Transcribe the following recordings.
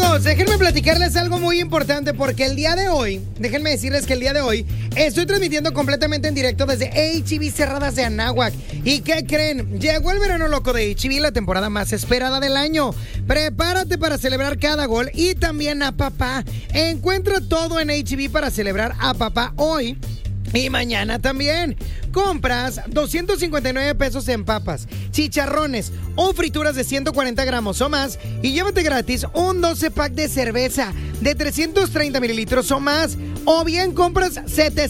Amigos, déjenme platicarles algo muy importante porque el día de hoy, déjenme decirles que el día de hoy estoy transmitiendo completamente en directo desde H-E-B Cerradas de Anáhuac. ¿Y qué creen? Llegó el verano loco de H-E-B, la temporada más esperada del año. Prepárate para celebrar cada gol y también a papá. Encuentra todo en H-E-B para celebrar a papá hoy y mañana también. Compras 259 pesos en papas, chicharrones o frituras de 140 gramos o más y llévate gratis un 12 pack de cerveza de 330 mililitros o más. O bien compras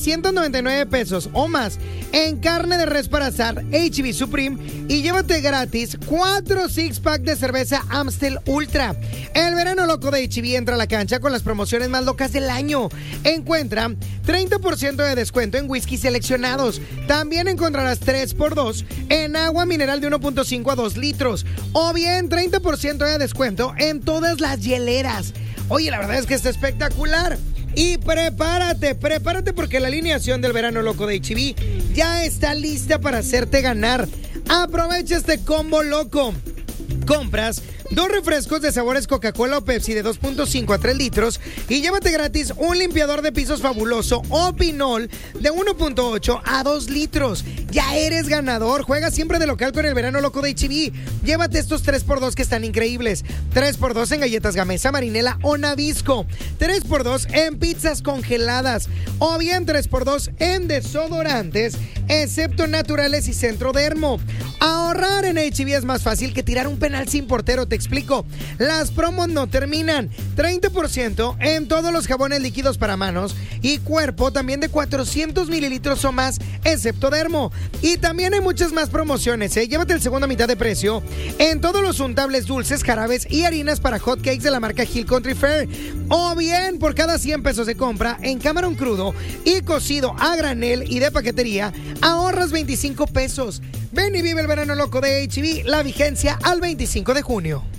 799 pesos o más en carne de res para asar H-E-B Supreme y llévate gratis 4 six-pack de cerveza Amstel Ultra. El verano loco de H-E-B entra a la cancha con las promociones más locas del año. Encuentra 30% de descuento en whisky seleccionados. También encontrarás 3x2 en agua mineral de 1.5 a 2 litros. O bien 30% de descuento en todas las hieleras. Oye, la verdad es que está espectacular. Y prepárate porque la alineación del verano loco de H-E-B ya está lista para hacerte ganar. Aprovecha este combo loco. Compras 2 refrescos de sabores Coca-Cola o Pepsi de 2.5 a 3 litros y llévate gratis un limpiador de pisos fabuloso o Pinol de 1.8 a 2 litros. Ya eres ganador. Juega siempre de local con el verano loco de H-E-B. Llévate estos 3x2 que están increíbles. 3x2 en galletas Gamesa, Marinela o Nabisco. 3x2 en pizzas congeladas. O bien 3x2 en desodorantes, excepto naturales y Centrodermo. Ahorrar en H-E-B es más fácil que tirar un penal sin portero. Te explico. Las promos no terminan. 30% en todos los jabones líquidos para manos y cuerpo, también de 400 mililitros o más, excepto Dermo. Y también hay muchas más promociones, ¿eh? Llévate el segundo a mitad de precio en todos los untables dulces, jarabes y harinas para hot cakes de la marca Hill Country Fair. O bien, por cada 100 pesos de compra en camarón crudo y cocido a granel y de paquetería, ahorras 25 pesos. Ven y vive el verano loco de H-E-B, la vigencia al 25 de junio.